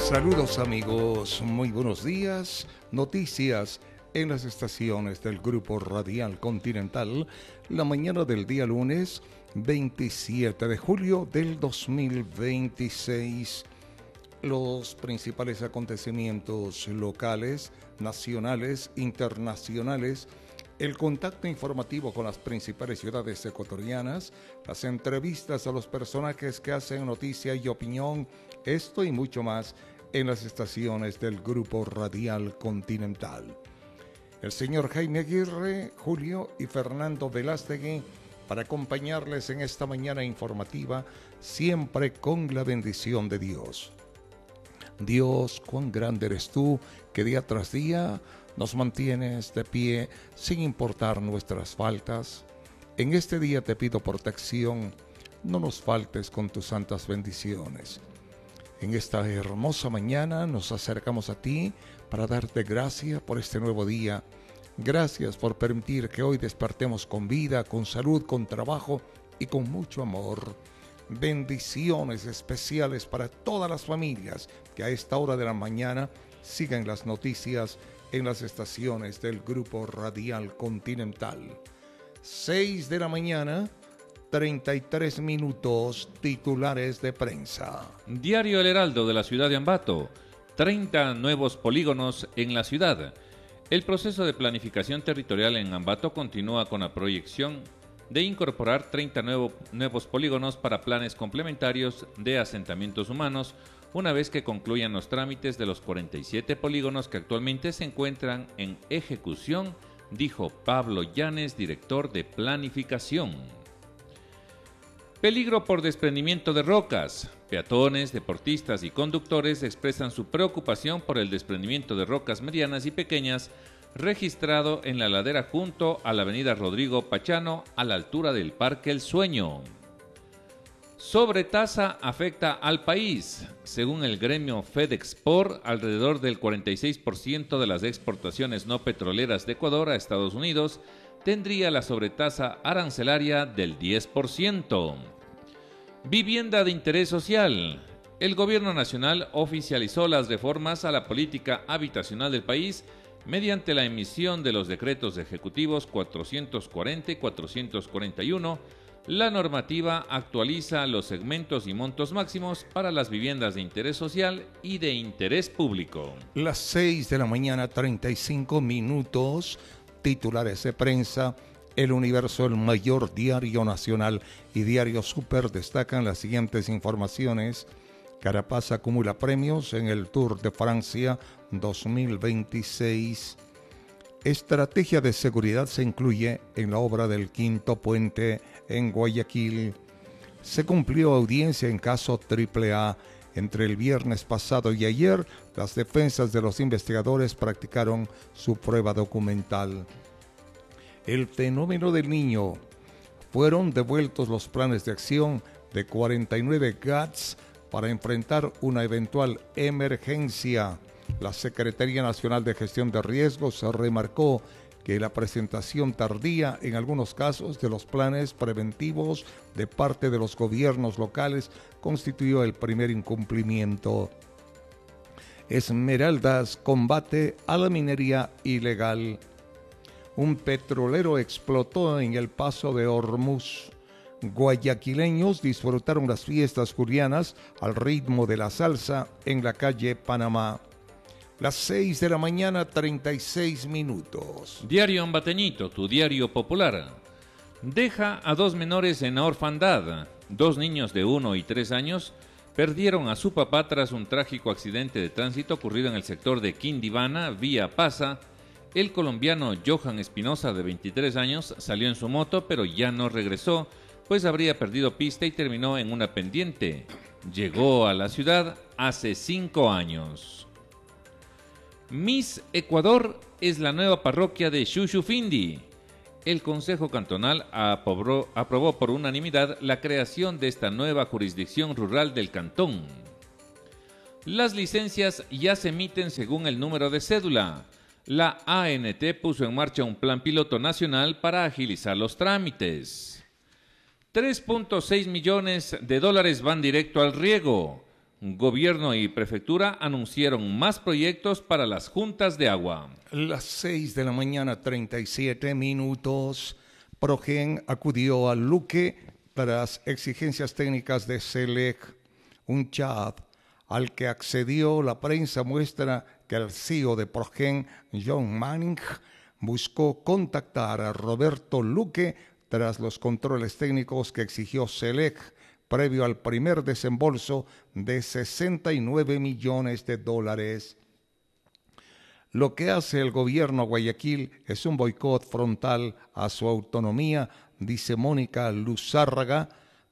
Saludos amigos, muy buenos días. Noticias en las estaciones del Grupo Radial Continental, la mañana del día lunes 27 de julio del 2026. Los principales acontecimientos locales, nacionales, internacionales, el contacto informativo con las principales ciudades ecuatorianas, las entrevistas a los personajes que hacen noticia y opinión, esto y mucho más en las estaciones del Grupo Radial Continental. El señor Jaime Aguirre, Julio y Fernando Velástegui para acompañarles en esta mañana informativa, siempre con la bendición de Dios. Dios, cuán grande eres tú, que día tras día nos mantienes de pie sin importar nuestras faltas. En este día te pido protección, no nos faltes con tus santas bendiciones. En esta hermosa mañana nos acercamos a ti para darte gracias por este nuevo día. Gracias por permitir que hoy despertemos con vida, con salud, con trabajo y con mucho amor. Bendiciones especiales para todas las familias que a esta hora de la mañana sigan las noticias en las estaciones del Grupo Radial Continental. 6 de la mañana, 33 minutos, titulares de prensa. Diario El Heraldo de la ciudad de Ambato, 30 nuevos polígonos en la ciudad. El proceso de planificación territorial en Ambato continúa con la proyección de incorporar 30 nuevos polígonos para planes complementarios de asentamientos humanos, una vez que concluyan los trámites de los 47 polígonos que actualmente se encuentran en ejecución, dijo Pablo Llanes, director de planificación. Peligro por desprendimiento de rocas. Peatones, deportistas y conductores expresan su preocupación por el desprendimiento de rocas medianas y pequeñas registrado en la ladera junto a la avenida Rodrigo Pachano a la altura del Parque El Sueño. Sobretasa afecta al país. Según el gremio FedExport, alrededor del 46% de las exportaciones no petroleras de Ecuador a Estados Unidos tendría la sobretasa arancelaria del 10%. Vivienda de interés social. El gobierno nacional oficializó las reformas a la política habitacional del país mediante la emisión de los decretos ejecutivos 440 y 441. La normativa actualiza los segmentos y montos máximos para las viviendas de interés social y de interés público. Las 6 de la mañana, 35 minutos, titulares de prensa. El Universo, el mayor diario nacional y diario Super destacan las siguientes informaciones. Carapaz acumula premios en el Tour de Francia 2026. Estrategia de seguridad se incluye en la obra del quinto puente en Guayaquil. Se cumplió audiencia en caso AAA. Entre el viernes pasado y ayer, las defensas de los investigadores practicaron su prueba documental. El fenómeno del niño. Fueron devueltos los planes de acción de 49 GATS para enfrentar una eventual emergencia. La Secretaría Nacional de Gestión de Riesgos remarcó que la presentación tardía en algunos casos de los planes preventivos de parte de los gobiernos locales constituyó el primer incumplimiento. Esmeraldas combate a la minería ilegal. Un petrolero explotó en el paso de Hormuz. Guayaquileños disfrutaron las fiestas julianas al ritmo de la salsa en la calle Panamá. Las 6 de la mañana, 36 minutos. Diario Ambateñito, tu diario popular. Deja a 2 menores en orfandad. 2 niños de 1 y 3 años perdieron a su papá tras un trágico accidente de tránsito ocurrido en el sector de Quindibana, vía Pasa. El colombiano Johan Espinosa, de 23 años, salió en su moto, pero ya no regresó, pues habría perdido pista y terminó en una pendiente. Llegó a la ciudad hace 5 años. Miss Ecuador es la nueva parroquia de Xuxufindi. El Consejo Cantonal aprobó por unanimidad la creación de esta nueva jurisdicción rural del cantón. Las licencias ya se emiten según el número de cédula. La ANT puso en marcha un plan piloto nacional para agilizar los trámites. $3.6 millones van directo al riego. Gobierno y prefectura anunciaron más proyectos para las juntas de agua. Las 6 de la mañana, 37 minutos. Progen acudió a Luque tras exigencias técnicas de SELEC. Un chat al que accedió la prensa muestra que el CEO de Progen, John Manning, buscó contactar a Roberto Luque tras los controles técnicos que exigió SELEC previo al primer desembolso de $69 millones. Lo que hace el gobierno de Guayaquil es un boicot frontal a su autonomía, dice Mónica Luzárraga,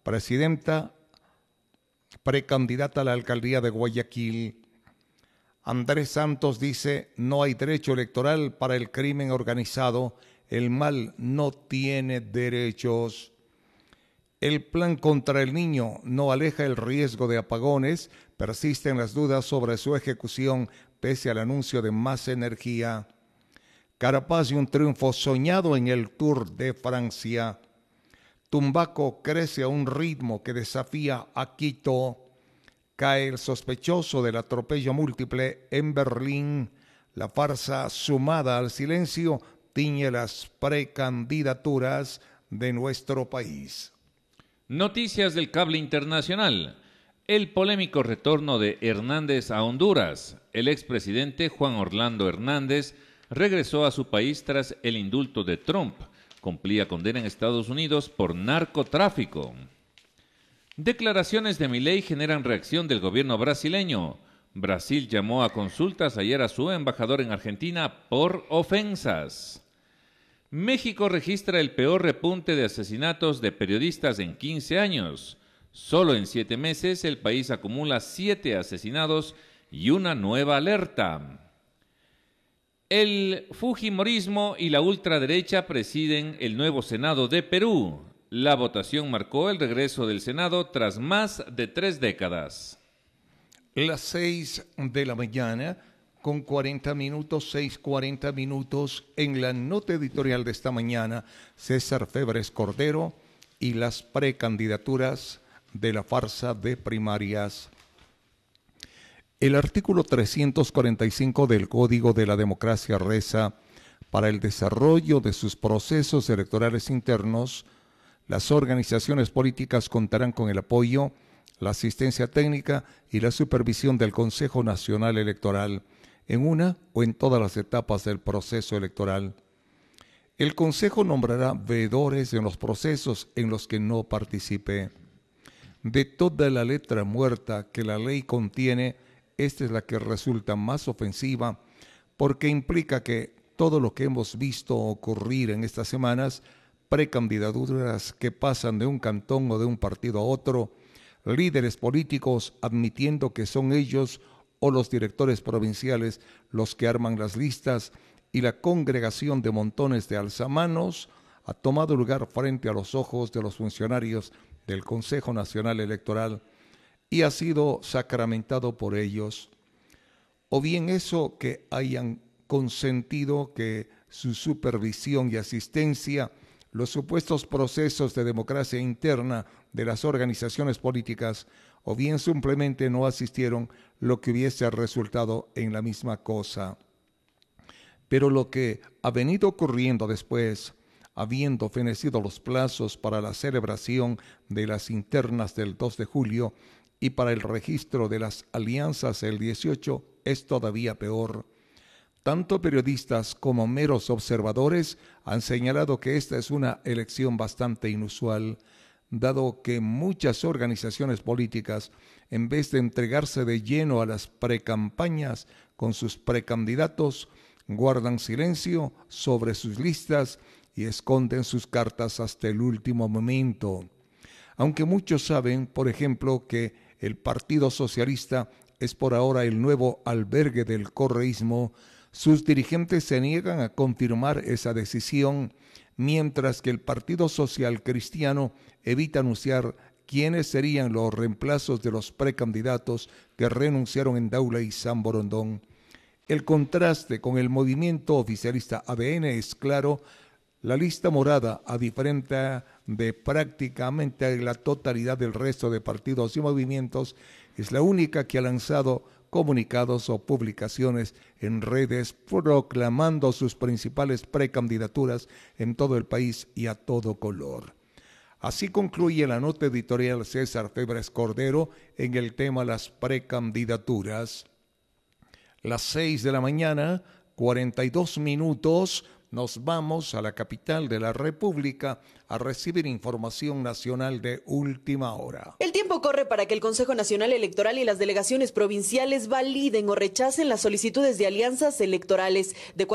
precandidata a la alcaldía de Guayaquil. Andrés Santos dice: no hay derecho electoral para el crimen organizado, el mal no tiene derechos. El plan contra el niño no aleja el riesgo de apagones, persisten las dudas sobre su ejecución pese al anuncio de más energía. Carapaz y un triunfo soñado en el Tour de Francia. Tumbaco crece a un ritmo que desafía a Quito. Cae el sospechoso del atropello múltiple en Berlín. La farsa sumada al silencio tiñe las precandidaturas de nuestro país. Noticias del cable internacional. El polémico retorno de Hernández a Honduras. El expresidente Juan Orlando Hernández regresó a su país tras el indulto de Trump. Cumplía condena en Estados Unidos por narcotráfico. Declaraciones de Milei generan reacción del gobierno brasileño. Brasil llamó a consultas ayer a su embajador en Argentina por ofensas. México registra el peor repunte de asesinatos de periodistas en 15 años. Solo en 7 meses el país acumula 7 asesinados y una nueva alerta. El fujimorismo y la ultraderecha presiden el nuevo Senado de Perú. La votación marcó el regreso del Senado tras más de 3 décadas. Las 6 de la mañana, con 40 minutos, 6:40 minutos, en la nota editorial de esta mañana, César Febres Cordero y las precandidaturas de la farsa de primarias. El artículo 345 del Código de la Democracia reza: para el desarrollo de sus procesos electorales internos, las organizaciones políticas contarán con el apoyo, la asistencia técnica y la supervisión del Consejo Nacional Electoral en una o en todas las etapas del proceso electoral. El Consejo nombrará veedores en los procesos en los que no participe. De toda la letra muerta que la ley contiene, esta es la que resulta más ofensiva porque implica que todo lo que hemos visto ocurrir en estas semanas, precandidaturas que pasan de un cantón o de un partido a otro, líderes políticos admitiendo que son ellos o los directores provinciales los que arman las listas y la congregación de montones de alzamanos, ha tomado lugar frente a los ojos de los funcionarios del Consejo Nacional Electoral y ha sido sacramentado por ellos. O bien eso, que hayan consentido que su supervisión y asistencia, los supuestos procesos de democracia interna de las organizaciones políticas, o bien simplemente no asistieron, lo que hubiese resultado en la misma cosa. Pero lo que ha venido ocurriendo después, habiendo fenecido los plazos para la celebración de las internas del 2 de julio y para el registro de las alianzas el 18, es todavía peor. Tanto periodistas como meros observadores han señalado que esta es una elección bastante inusual, dado que muchas organizaciones políticas, en vez de entregarse de lleno a las precampañas con sus precandidatos, guardan silencio sobre sus listas y esconden sus cartas hasta el último momento. Aunque muchos saben, por ejemplo, que el Partido Socialista es por ahora el nuevo albergue del correísmo, sus dirigentes se niegan a confirmar esa decisión, mientras que el Partido Social Cristiano evita anunciar quiénes serían los reemplazos de los precandidatos que renunciaron en Daula y San Borondón. El contraste con el movimiento oficialista ADN es claro. La lista morada, a diferencia de prácticamente la totalidad del resto de partidos y movimientos, es la única que ha lanzado comunicados o publicaciones en redes proclamando sus principales precandidaturas en todo el país y a todo color. Así concluye la nota editorial César Febres Cordero en el tema las precandidaturas. Las 6 de la mañana, 42 minutos, nos vamos a la capital de la República a recibir información nacional de última hora. El tiempo corre para que el Consejo Nacional Electoral y las delegaciones provinciales validen o rechacen las solicitudes de alianzas electorales. De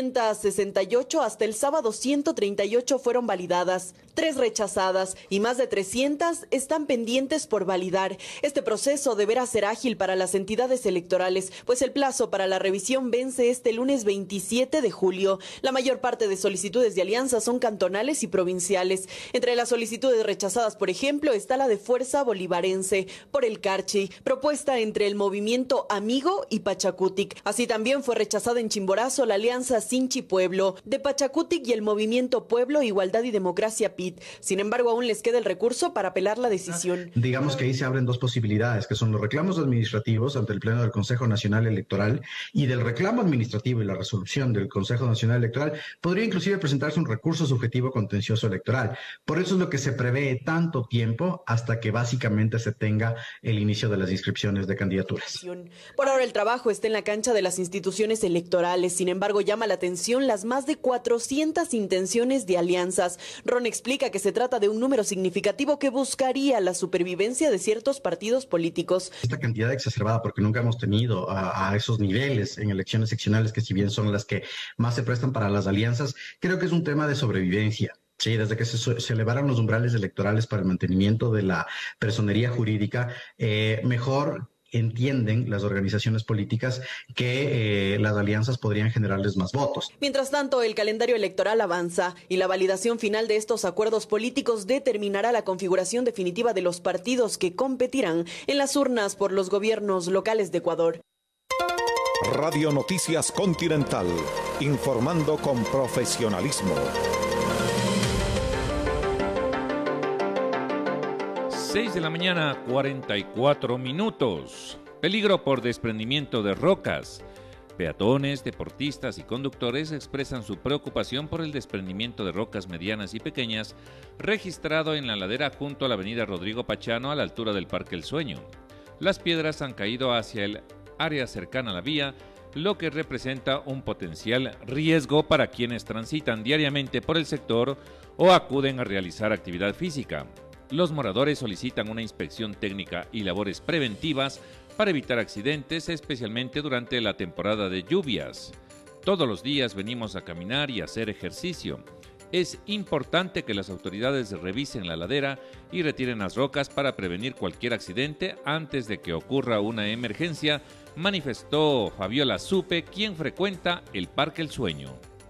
468 hasta el sábado 138 fueron validadas, 3 rechazadas y más de 300 están pendientes por validar. Este proceso deberá ser ágil para las entidades electorales, pues el plazo para la revisión vence este lunes 27 de julio. La mayor parte de solicitudes de alianzas son cantonales y provinciales. Entre las solicitudes rechazadas, por ejemplo, está la de Fuerza Bolivarense por el Carchi, propuesta entre el Movimiento Amigo y Pachacutic. Así también fue rechazada en Chimborazo la alianza Sinchi Pueblo de Pachacutic y el Movimiento Pueblo, Igualdad y Democracia PIT. Sin embargo, aún les queda el recurso para apelar la decisión. Digamos que ahí se abren dos posibilidades, que son los reclamos administrativos ante el Pleno del Consejo Nacional Electoral, y del reclamo administrativo y la resolución del Consejo Nacional Electoral podría inclusive presentarse un recurso subjetivo contencioso electoral. Por eso es lo que se prevé tanto tiempo hasta que básicamente se tenga el inicio de las inscripciones de candidaturas. Por ahora el trabajo está en la cancha de las instituciones electorales. Sin embargo, llama la atención las más de 400 intenciones de alianzas. Ron explica que se trata de un número significativo que buscaría la supervivencia de ciertos partidos políticos. Esta cantidad exacerbada, porque nunca hemos tenido a esos niveles en elecciones seccionales, que si bien son las que más se prestan para las alianzas, creo que es un tema de sobrevivencia. Sí, desde que se elevaron los umbrales electorales para el mantenimiento de la personería jurídica, mejor entienden las organizaciones políticas que las alianzas podrían generarles más votos. Mientras tanto, el calendario electoral avanza y la validación final de estos acuerdos políticos determinará la configuración definitiva de los partidos que competirán en las urnas por los gobiernos locales de Ecuador. Radio Noticias Continental, informando con profesionalismo. 6 de la mañana, 44 minutos. Peligro por desprendimiento de rocas. Peatones, deportistas y conductores expresan su preocupación por el desprendimiento de rocas medianas y pequeñas registrado en la ladera junto a la avenida Rodrigo Pachano a la altura del Parque El Sueño. Las piedras han caído hacia el área cercana a la vía, lo que representa un potencial riesgo para quienes transitan diariamente por el sector o acuden a realizar actividad física. Los moradores solicitan una inspección técnica y labores preventivas para evitar accidentes, especialmente durante la temporada de lluvias. Todos los días venimos a caminar y hacer ejercicio. Es importante que las autoridades revisen la ladera y retiren las rocas para prevenir cualquier accidente antes de que ocurra una emergencia, manifestó Fabiola Supe, quien frecuenta el Parque El Sueño.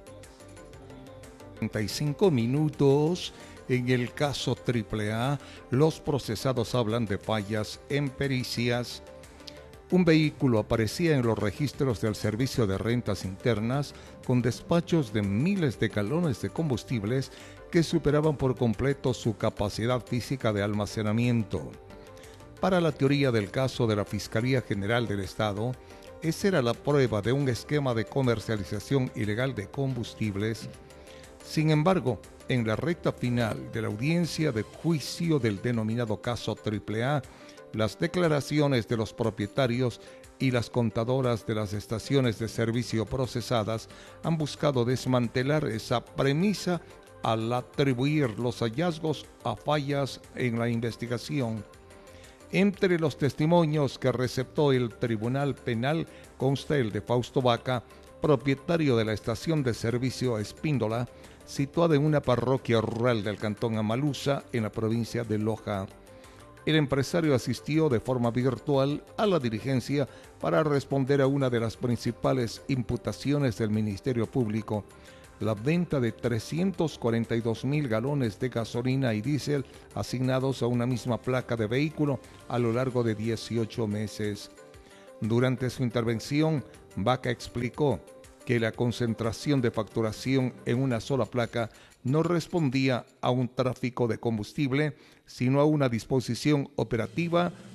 35 minutos. En el caso AAA, los procesados hablan de fallas en pericias. Un vehículo aparecía en los registros del Servicio de Rentas Internas con despachos de miles de galones de combustibles que superaban por completo su capacidad física de almacenamiento. Para la teoría del caso de la Fiscalía General del Estado, esa era la prueba de un esquema de comercialización ilegal de combustibles. Sin embargo, en la recta final de la audiencia de juicio del denominado caso AAA, las declaraciones de los propietarios y las contadoras de las estaciones de servicio procesadas han buscado desmantelar esa premisa al atribuir los hallazgos a fallas en la investigación. Entre los testimonios que receptó el Tribunal Penal consta el de Fausto Vaca, propietario de la estación de servicio Espíndola, situada en una parroquia rural del cantón Amaluza, en la provincia de Loja. El empresario asistió de forma virtual a la diligencia para responder a una de las principales imputaciones del Ministerio Público, la venta de 342,000 galones de gasolina y diésel asignados a una misma placa de vehículo a lo largo de 18 meses. Durante su intervención, Vaca explicó que la concentración de facturación en una sola placa no respondía a un tráfico de combustible, sino a una disposición operativa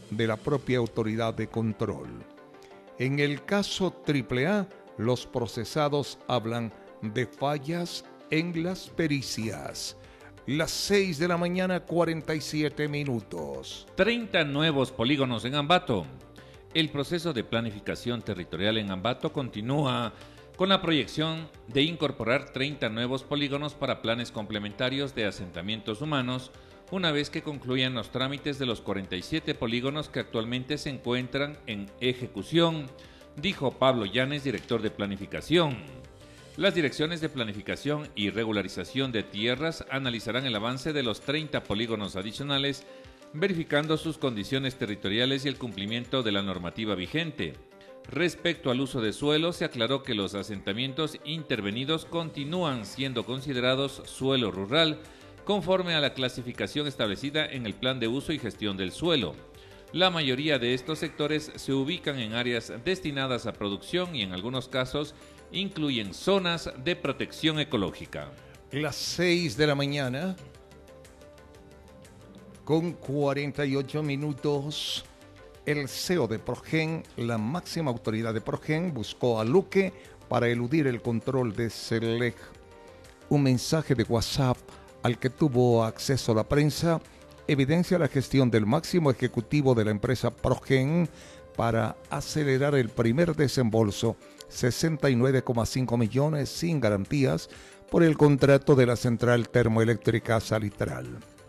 de la propia autoridad de control. En el caso AAA, los procesados hablan de fallas en las pericias. Las 6 de la mañana, 47 minutos. 30 nuevos polígonos en Ambato. El proceso de planificación territorial en Ambato continúa con la proyección de incorporar 30 nuevos polígonos para planes complementarios de asentamientos humanos, una vez que concluyan los trámites de los 47 polígonos que actualmente se encuentran en ejecución, dijo Pablo Llanes, director de planificación. Las direcciones de planificación y regularización de tierras analizarán el avance de los 30 polígonos adicionales, verificando sus condiciones territoriales y el cumplimiento de la normativa vigente. Respecto al uso de suelo, se aclaró que los asentamientos intervenidos continúan siendo considerados suelo rural, conforme a la clasificación establecida en el Plan de Uso y Gestión del Suelo. La mayoría de estos sectores se ubican en áreas destinadas a producción y en algunos casos incluyen zonas de protección ecológica. Las 6 de la mañana, con 48 minutos, el CEO de Progen, la máxima autoridad de Progen, buscó a Luque para eludir el control de Selec. Un mensaje de WhatsApp al que tuvo acceso la prensa evidencia la gestión del máximo ejecutivo de la empresa Progen para acelerar el primer desembolso, 69,5 millones sin garantías, por el contrato de la central termoeléctrica Salitral.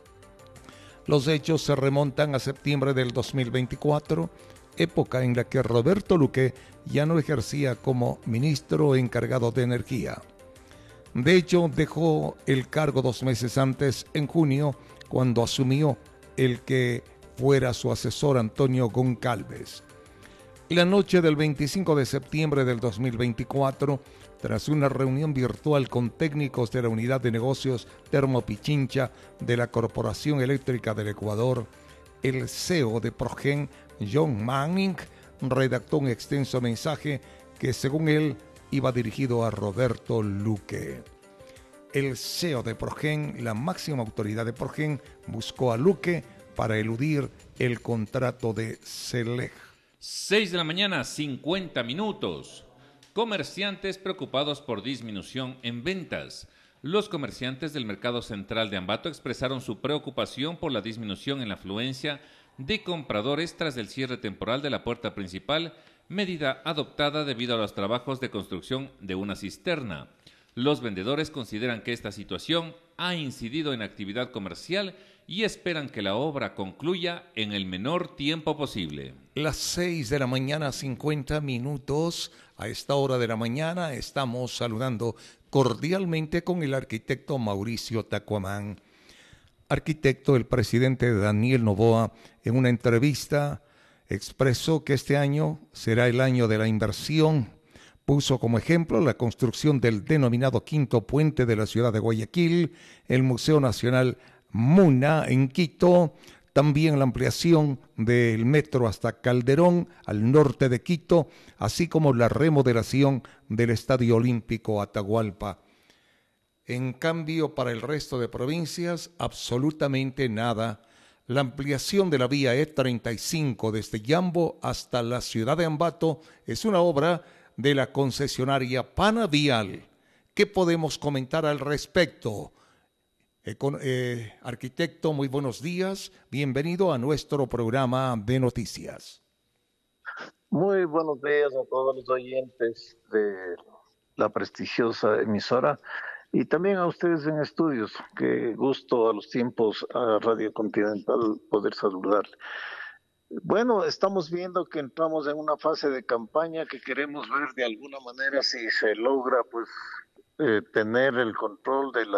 Los hechos se remontan a septiembre del 2024, época en la que Roberto Luque ya no ejercía como ministro encargado de Energía. De hecho, dejó el cargo 2 meses antes, en junio, cuando asumió el que fuera su asesor Antonio Goncalves. La noche del 25 de septiembre del 2024, tras una reunión virtual con técnicos de la Unidad de Negocios Termopichincha de la Corporación Eléctrica del Ecuador, el CEO de Progen, John Manning, redactó un extenso mensaje que, según él, iba dirigido a Roberto Luque. El CEO de Progen, la máxima autoridad de Progen, buscó a Luque para eludir el contrato de Selec. 6 de la mañana, 50 minutos. Comerciantes preocupados por disminución en ventas. Los comerciantes del Mercado Central de Ambato expresaron su preocupación por la disminución en la afluencia de compradores tras el cierre temporal de la puerta principal, medida adoptada debido a los trabajos de construcción de una cisterna. Los vendedores consideran que esta situación ha incidido en la actividad comercial y esperan que la obra concluya en el menor tiempo posible. Las 6 de la mañana, 50 minutos. A esta hora de la mañana estamos saludando cordialmente con el arquitecto Mauricio Tacuamán. Arquitecto, el presidente Daniel Noboa, en una entrevista, expresó que este año será el año de la inversión. Puso como ejemplo la construcción del denominado quinto puente de la ciudad de Guayaquil, el Museo Nacional Muna en Quito, también la ampliación del metro hasta Calderón, al norte de Quito, así como la remodelación del Estadio Olímpico Atahualpa. En cambio, para el resto de provincias, absolutamente nada. La ampliación de la vía E35 desde Yambo hasta la ciudad de Ambato es una obra de la concesionaria Panavial. ¿Qué podemos comentar al respecto? Arquitecto, muy buenos días. Bienvenido a nuestro programa de noticias. Muy buenos días a todos los oyentes de la prestigiosa emisora y también a ustedes en estudios. Qué gusto a los tiempos a Radio Continental poder saludarle. Bueno, estamos viendo que entramos en una fase de campaña que queremos ver de alguna manera si se logra tener el control de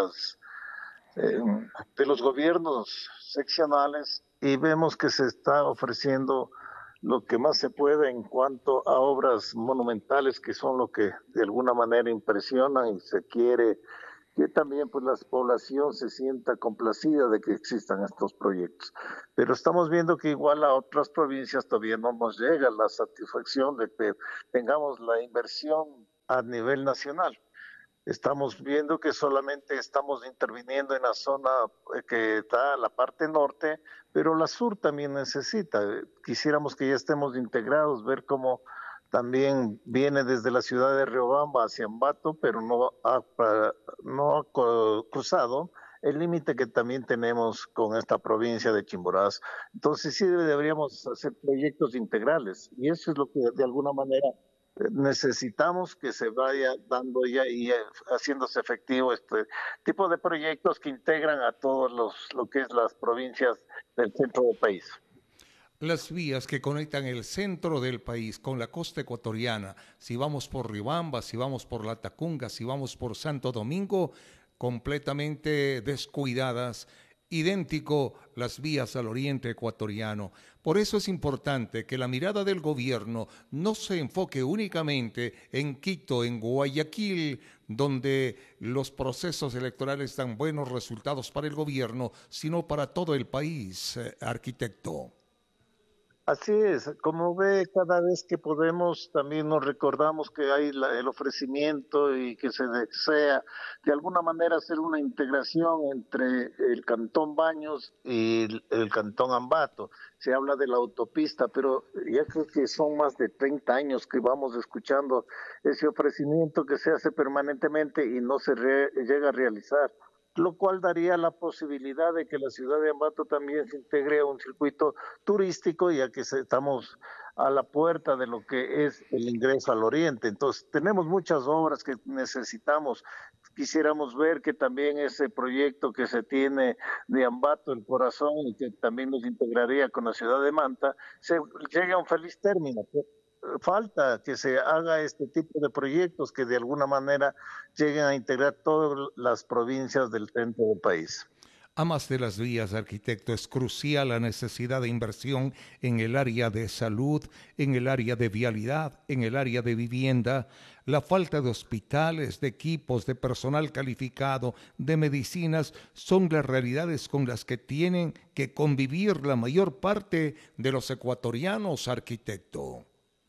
los gobiernos seccionales, y vemos que se está ofreciendo lo que más se puede en cuanto a obras monumentales, que son lo que de alguna manera impresionan, y se quiere que también pues la población se sienta complacida de que existan estos proyectos. Pero estamos viendo que igual a otras provincias todavía no nos llega la satisfacción de que tengamos la inversión a nivel nacional. Estamos viendo que solamente estamos interviniendo en la zona que está la parte norte, pero la sur también necesita. Quisiéramos que ya estemos integrados, ver cómo también viene desde la ciudad de Riobamba hacia Ambato, pero no ha cruzado el límite que también tenemos con esta provincia de Chimborazo. Entonces sí deberíamos hacer proyectos integrales y eso es lo que de alguna manera necesitamos que se vaya dando ya y haciéndose efectivo este tipo de proyectos que integran a todos lo que es las provincias del centro del país. Las vías que conectan el centro del país con la costa ecuatoriana, si vamos por Riobamba, si vamos por La Tacunga, si vamos por Santo Domingo, completamente descuidadas, idéntico las vías al oriente ecuatoriano. Por eso es importante que la mirada del gobierno no se enfoque únicamente en Quito, en Guayaquil, donde los procesos electorales dan buenos resultados para el gobierno, sino para todo el país, arquitecto. Así es, como ve, cada vez que podemos también nos recordamos que hay el ofrecimiento y que se desea de alguna manera hacer una integración entre el Cantón Baños y el Cantón Ambato. Se habla de la autopista, pero ya creo que son más de 30 años que vamos escuchando ese ofrecimiento que se hace permanentemente y no se llega a realizar, lo cual daría la posibilidad de que la ciudad de Ambato también se integre a un circuito turístico, ya que estamos a la puerta de lo que es el ingreso al oriente. Entonces, tenemos muchas obras que necesitamos. Quisiéramos ver que también ese proyecto que se tiene de Ambato, el corazón, y que también nos integraría con la ciudad de Manta, se llegue a un feliz término. Falta que se haga este tipo de proyectos que de alguna manera lleguen a integrar todas las provincias del centro del país. A más de las vías, arquitecto, es crucial la necesidad de inversión en el área de salud, en el área de vialidad, en el área de vivienda, la falta de hospitales, de equipos, de personal calificado, de medicinas, son las realidades con las que tienen que convivir la mayor parte de los ecuatorianos, arquitecto.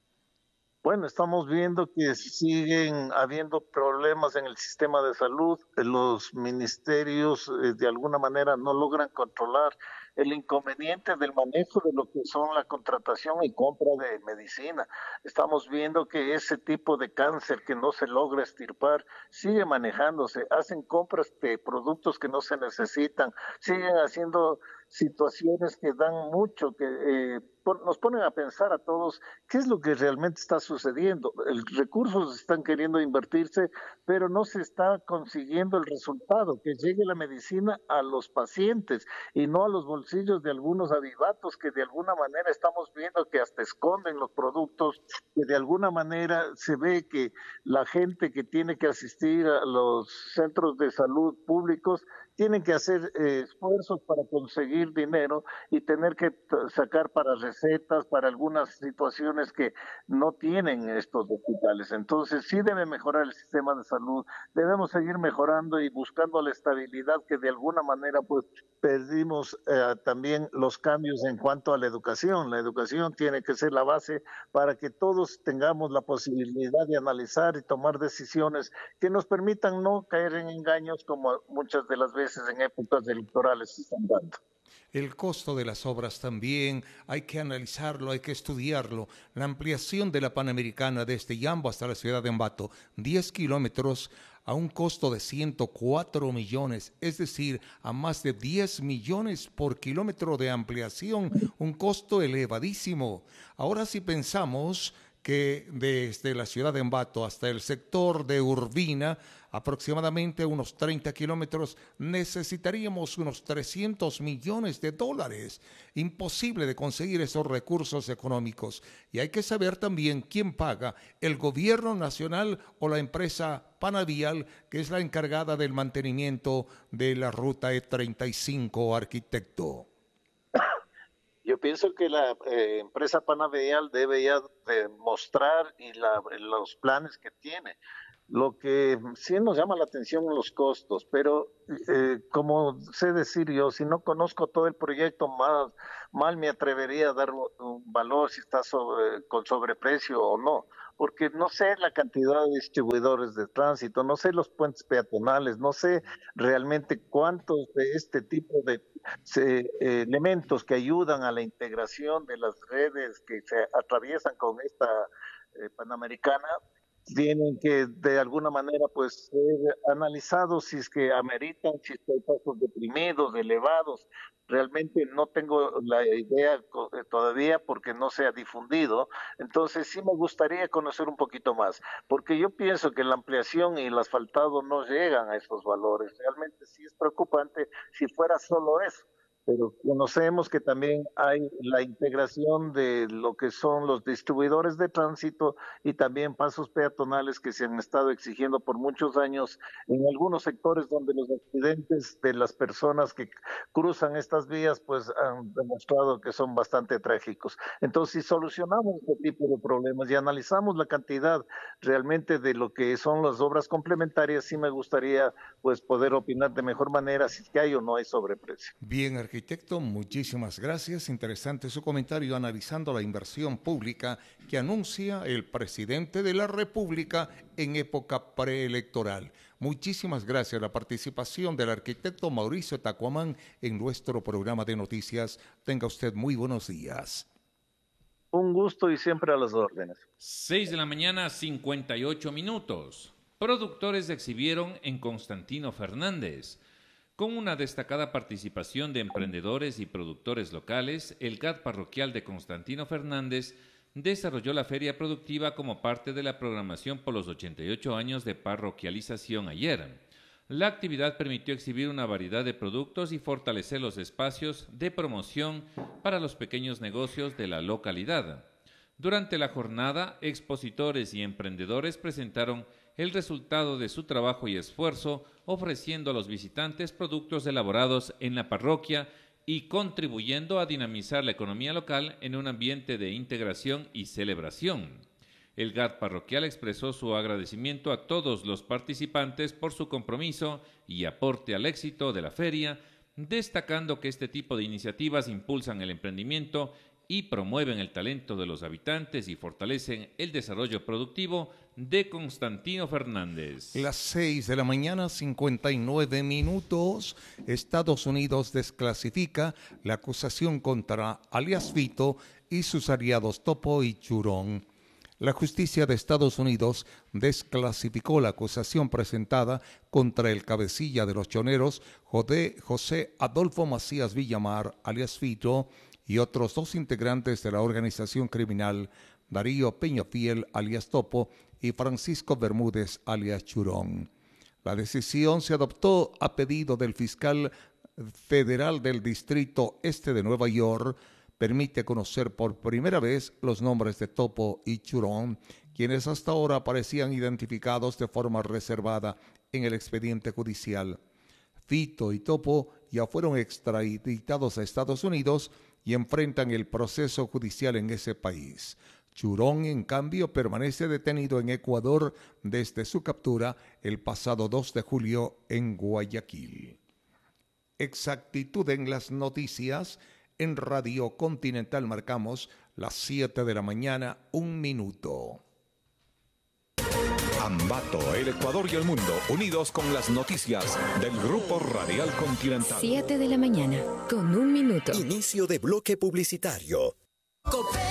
Bueno, estamos viendo que siguen habiendo problemas en el sistema de salud. Los ministerios de alguna manera no logran controlar el inconveniente del manejo de lo que son la contratación y compra de medicina. Estamos viendo que ese tipo de cáncer que no se logra extirpar sigue manejándose. Hacen compras de productos que no se necesitan. Siguen haciendo situaciones que dan mucho, que nos ponen a pensar a todos qué es lo que realmente está sucediendo. Recursos están queriendo invertirse, pero no se está consiguiendo el resultado, que llegue la medicina a los pacientes y no a los bolsillos de algunos avivatos que de alguna manera estamos viendo que hasta esconden los productos, que de alguna manera se ve que la gente que tiene que asistir a los centros de salud públicos tienen que hacer esfuerzos para conseguir dinero y tener que sacar para recetas, para algunas situaciones que no tienen estos hospitales. Entonces sí debe mejorar el sistema de salud, debemos seguir mejorando y buscando la estabilidad que de alguna manera pues pedimos también los cambios en cuanto a la educación. La educación tiene que ser la base para que todos tengamos la posibilidad de analizar y tomar decisiones que nos permitan no caer en engaños como muchas de las veces en épocas electorales se están dando. El costo de las obras también hay que analizarlo, hay que estudiarlo. La ampliación de la Panamericana desde Yambo hasta la ciudad de Ambato, 10 kilómetros a un costo de 104 millones, es decir, a más de 10 millones por kilómetro de ampliación, un costo elevadísimo. Ahora si pensamos que desde la ciudad de Ambato hasta el sector de Urbina, aproximadamente unos 30 kilómetros, necesitaríamos unos 300 millones de dólares. Imposible de conseguir esos recursos económicos. Y hay que saber también quién paga, el gobierno nacional o la empresa Panavial, que es la encargada del mantenimiento de la ruta E35, arquitecto. Yo pienso que la empresa Panavial debe ya demostrar y los planes que tiene. Lo que sí nos llama la atención son los costos, pero como sé decir yo, si no conozco todo el proyecto, mal me atrevería a dar un valor si está con sobreprecio o no. porque no sé la cantidad de distribuidores de tránsito, no sé los puentes peatonales, no sé realmente cuántos de este tipo de elementos que ayudan a la integración de las redes que se atraviesan con esta Panamericana tienen que de alguna manera pues ser analizados si es que ameritan, si es que hay pasos deprimidos, elevados. Realmente no tengo la idea todavía porque no se ha difundido, entonces sí me gustaría conocer un poquito más, porque yo pienso que la ampliación y el asfaltado no llegan a esos valores. Realmente sí es preocupante si fuera solo eso. Pero conocemos que también hay la integración de lo que son los distribuidores de tránsito y también pasos peatonales que se han estado exigiendo por muchos años en algunos sectores donde los accidentes de las personas que cruzan estas vías pues han demostrado que son bastante trágicos. Entonces, si solucionamos este tipo de problemas y analizamos la cantidad realmente de lo que son las obras complementarias, sí me gustaría pues poder opinar de mejor manera si es que hay o no hay sobreprecio. Bien, arquitecto, muchísimas gracias. Interesante su comentario analizando la inversión pública que anuncia el presidente de la República en época preelectoral. Muchísimas gracias a la participación del arquitecto Mauricio Tacuamán en nuestro programa de noticias. Tenga usted muy buenos días. Un gusto y siempre a las órdenes. 6:58 a.m. Productores exhibieron en Constantino Fernández. Con una destacada participación de emprendedores y productores locales, el GAT parroquial de Constantino Fernández desarrolló la feria productiva como parte de la programación por los 88 años de parroquialización ayer. La actividad permitió exhibir una variedad de productos y fortalecer los espacios de promoción para los pequeños negocios de la localidad. Durante la jornada, expositores y emprendedores presentaron el resultado de su trabajo y esfuerzo, ofreciendo a los visitantes productos elaborados en la parroquia y contribuyendo a dinamizar la economía local en un ambiente de integración y celebración. El GAT parroquial expresó su agradecimiento a todos los participantes por su compromiso y aporte al éxito de la feria, destacando que este tipo de iniciativas impulsan el emprendimiento y promueven el talento de los habitantes y fortalecen el desarrollo productivo de Constantino Fernández. Las 6:59 a.m. Estados Unidos desclasifica la acusación contra alias Fito y sus aliados Topo y Churón. La justicia de Estados Unidos desclasificó la acusación presentada contra el cabecilla de los choneros, José Adolfo Macías Villamar, alias Fito, y otros 2 integrantes de la organización criminal, Darío Peñafiel, alias Topo, y Francisco Bermúdez, alias Churón. La decisión se adoptó a pedido del fiscal federal del Distrito Este de Nueva York. Permite conocer por primera vez los nombres de Topo y Churón, quienes hasta ahora aparecían identificados de forma reservada en el expediente judicial. Fito y Topo ya fueron extraditados a Estados Unidos y enfrentan el proceso judicial en ese país. Churón, en cambio, permanece detenido en Ecuador desde su captura el pasado 2 de julio en Guayaquil. Exactitud en las noticias. En Radio Continental marcamos las 7:01 a.m. Ambato, el Ecuador y el mundo, unidos con las noticias del Grupo Radial Continental. 7:01 a.m. Inicio de bloque publicitario.